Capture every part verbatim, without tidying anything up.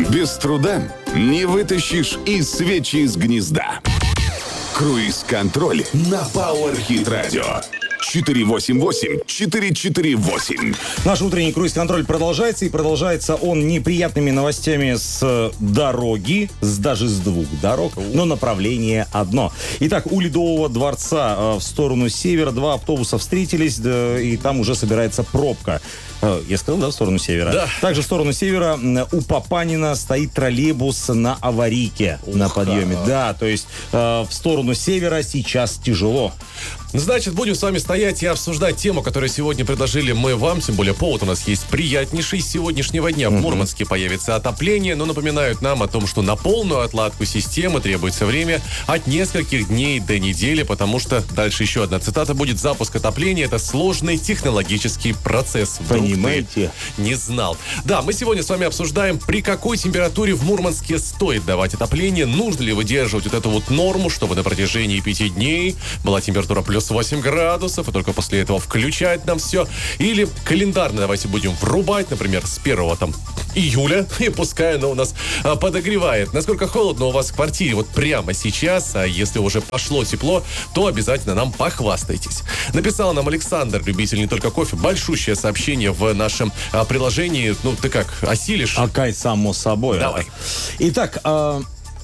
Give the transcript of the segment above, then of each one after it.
Без труда не вытащишь и свечи из гнезда. Круиз-контроль на Power Hit Radio. четыре восемь восемь четыре четыре восемь. Наш утренний круиз-контроль продолжается, и продолжается он неприятными новостями с дороги, с, даже с двух дорог, но направление одно. Итак, у Ледового дворца э, в сторону севера два автобуса встретились, да, и там уже собирается пробка. Э, я сказал, да, в сторону севера? Да. Также в сторону севера э, у Папанина стоит троллейбус на аварийке. Ух, на подъеме. А-а-а. Да, то есть э, в сторону севера сейчас тяжело. Значит, будем с вами стоять и обсуждать тему, которую сегодня предложили мы вам. Тем более повод у нас есть приятнейший. С сегодняшнего дня в Мурманске появится отопление, но напоминают нам о том, что на полную отладку системы требуется время от нескольких дней до недели, потому что, дальше еще одна цитата будет: запуск отопления — это сложный технологический процесс. Вдруг Понимаете? Ты не знал. Да, мы сегодня с вами обсуждаем, при какой температуре в Мурманске стоит давать отопление, нужно ли выдерживать вот эту вот норму, чтобы на протяжении пяти дней была температура плюс восемь градусов, и только после этого включать нам все. Или календарно давайте будем врубать, например, с первого там июля, и пускай оно у нас а, подогревает. Насколько холодно у вас в квартире вот прямо сейчас, а если уже пошло тепло, то обязательно нам похвастайтесь. Написал нам Александр, любитель не только кофе, большущее сообщение в нашем а, приложении. Ну, ты как, осилишь? Акай, само собой. Давай. Итак, э,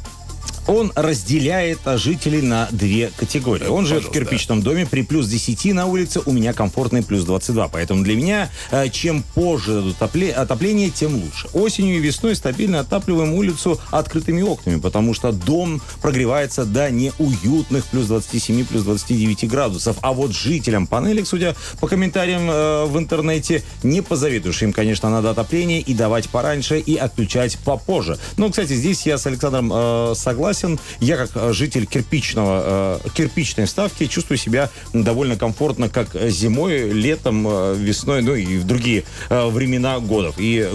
он разделяет жителей на две категории. Он живет в кирпичном доме при плюс десяти на улице, у меня комфортный плюс двадцать два. Поэтому для меня, чем позже отопление, тем лучше. Осенью и весной стабильно отапливаем улицу открытыми окнами, потому что дом прогревается до неуютных плюс двадцати семи, плюс двадцати девяти градусов. А вот жителям панелек, судя по комментариям э, в интернете, не позавидуешь. Им, конечно, надо отопление и давать пораньше, и отключать попозже. Но, кстати, здесь я с Александром э, согласен. Я, как житель кирпичного, э, кирпичной вставки, чувствую себя довольно комфортно как зимой, летом, э, весной, ну и в другие э, времена годов. И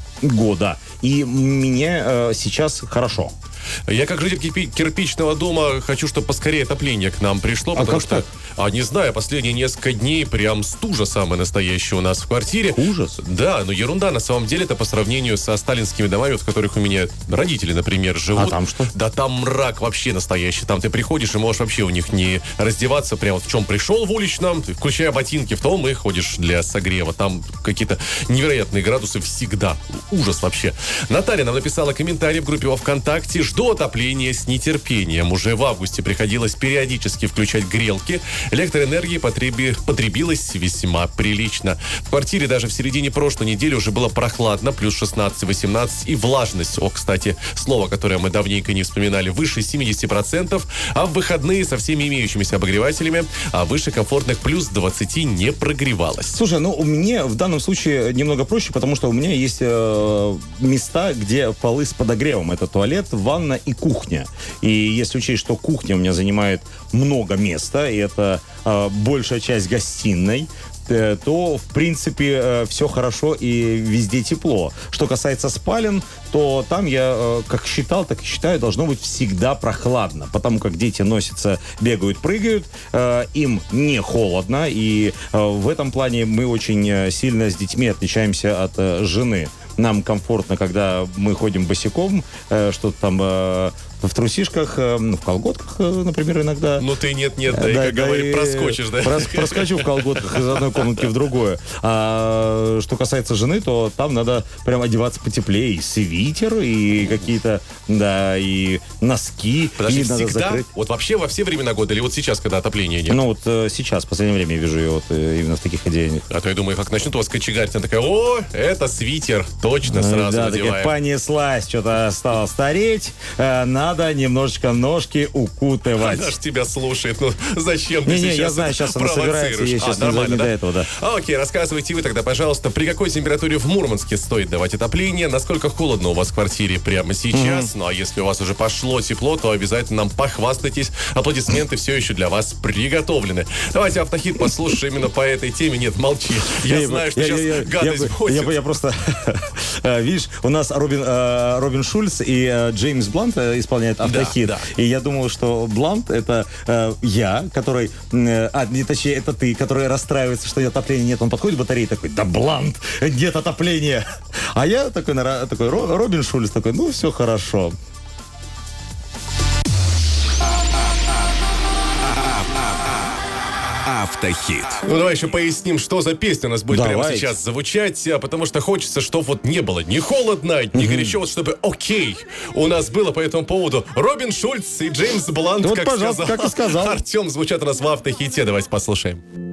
года. И мне э, сейчас хорошо. Я, как житель кирпичного дома, хочу, чтобы поскорее отопление к нам пришло, а потому как что, так? а не знаю, последние несколько дней прям стужа самая настоящая у нас в квартире. Ужас? Да, но ерунда, на самом деле, это по сравнению со сталинскими домами, в которых у меня родители, например, живут. А там что? Да там мрак вообще настоящий. Там ты приходишь и можешь вообще у них не раздеваться, прям вот в чем пришел в уличном, включая ботинки, в том и ходишь для согрева. Там какие-то невероятные градусы всегда. Ужас вообще. Наталья нам написала комментарий в группе во ВКонтакте: жду отопления с нетерпением. Уже в августе приходилось периодически включать грелки. Электроэнергии потреби... потребилось весьма прилично. В квартире даже в середине прошлой недели уже было прохладно, плюс шестнадцать-восемнадцать, и влажность, о, кстати, слово, которое мы давненько не вспоминали, выше семьдесят процентов, а в выходные со всеми имеющимися обогревателями, а выше комфортных плюс двадцать не прогревалось. Слушай, ну у меня в данном случае немного проще, потому что у меня есть э, места, где полы с подогревом. Это туалет, ванна и кухня. И если учесть, что кухня у меня занимает много места, и это э, большая часть гостиной, э, то, в принципе, э, все хорошо и везде тепло. Что касается спален, то там я, э, как считал, так и считаю, должно быть всегда прохладно. Потому как дети носятся, бегают, прыгают, э, им не холодно. И э, в этом плане мы очень сильно с детьми отличаемся от э, жены. Нам комфортно, когда мы ходим босиком, э, что-то там э, в трусишках, э, в колготках, э, например, иногда. Ну ты нет-нет, да, да, и, как да, говорит, проскочишь, да? Прос, проскочу в колготках из одной комнатки в другую. А что касается жены, то там надо прям одеваться потеплее. И свитер, и какие-то, да, и носки. Подожди, и всегда? Надо закрыть. Вот вообще во все времена года или вот сейчас, когда отопления нет? Ну вот э, сейчас, в последнее время я вижу ее вот э, именно в таких одеяниях. А то я думаю, как начнут у вас кочегарить, она такая: о, это свитер. Точно, сразу да, надеваем. такая, понеслась, что-то стало стареть, э, надо немножечко ножки укутывать. Она ж тебя слушает, ну зачем ты не, сейчас Не, я знаю, сейчас она собирается, ей сейчас а, не, не да? до этого, да. А, окей, рассказывайте вы тогда, пожалуйста, при какой температуре в Мурманске стоит давать отопление, насколько холодно у вас в квартире прямо сейчас, mm-hmm. ну а если у вас уже пошло тепло, то обязательно нам похвастайтесь, аплодисменты все еще для вас приготовлены. Давайте автохит послушаем именно по этой теме. Нет, молчи, я, я знаю, что я, сейчас я, гадость я, будет. Я, я, я просто э, видишь, у нас Робин, э, Робин Шульц и э, Джеймс Блант э, исполняют автохит. Да, И я думал, что Блант это э, я, который... Э, а, не, точнее, это ты, который расстраивается, что отопления нет. Он подходит к батарее такой, да Блант, нет отопления. А я такой, такой Робин Шульц такой, ну, все хорошо. Автохит. Ну, давай еще поясним, что за песня у нас будет Давайте. прямо сейчас звучать, а, потому что хочется, чтобы вот не было ни холодно, ни угу. горячо, вот чтобы окей у нас было по этому поводу. Робин Шульц и Джеймс Блант, вот, как пожалуйста, сказал, как и сказал. Артем, звучат у нас в Автохите. Давайте послушаем.